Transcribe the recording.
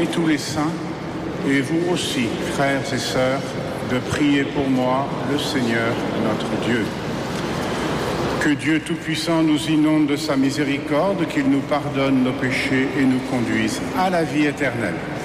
et tous les saints, et vous aussi, frères et sœurs, de prier pour moi, le Seigneur notre Dieu. Que Dieu Tout-Puissant nous inonde de sa miséricorde, qu'il nous pardonne nos péchés et nous conduise à la vie éternelle.